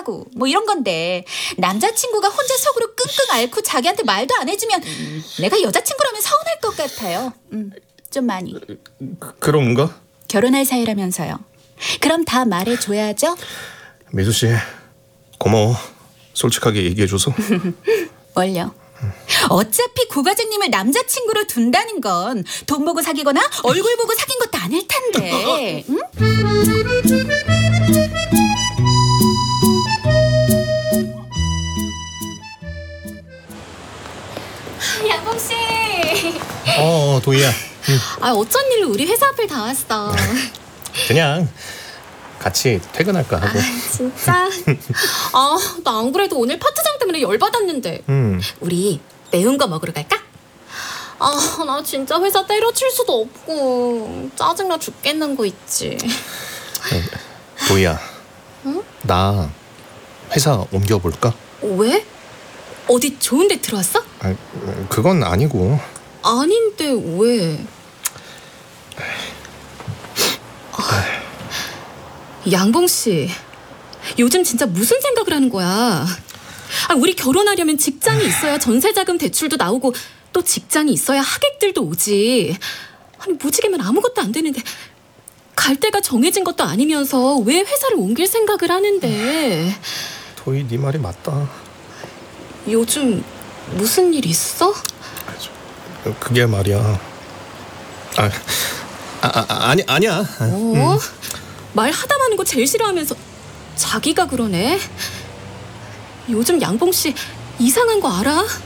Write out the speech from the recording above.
하고 뭐 이런 건데 남자친구가 혼자 속으로 끙끙 앓고 자기한테 말도 안 해주면 내가 여자친구라면 서운할 것 같아요. 좀 많이. 그런가? 결혼할 사이라면서요. 그럼 다 말해줘야죠. 미수 씨 고마워. 솔직하게 얘기해줘서. 뭘요? 어차피 고 과장님을 남자친구로 둔다는 건 돈 보고 사귀거나 얼굴 보고 사귄 것도 아닐 텐데. 응? 양봉 씨. 도희야. 어쩐 일로 우리 회사 앞을 다 왔어. 그냥 같이 퇴근할까 하고. 진짜. 나 안 그래도 오늘 파트장 때문에 열받았는데. 우리 매운 거 먹으러 갈까? 나 진짜 회사 때려칠 수도 없고 짜증나 죽겠는 거 있지. 도희야. 응? 나 회사 옮겨볼까? 왜? 어디 좋은 데 들어왔어? 그건 아니고. 아닌데 왜? 양봉 씨, 요즘 진짜 무슨 생각을 하는 거야? 우리 결혼하려면 직장이 있어야 전세자금 대출도 나오고 또 직장이 있어야 하객들도 오지. 무지개면 아무것도 안 되는데 갈 데가 정해진 것도 아니면서 왜 회사를 옮길 생각을 하는데? 도희 네 말이 맞다. 요즘 무슨 일 있어? 그게 말이야. 아니야. 말하다 마는 거 제일 싫어하면서 자기가 그러네. 요즘 양봉 씨 이상한 거 알아?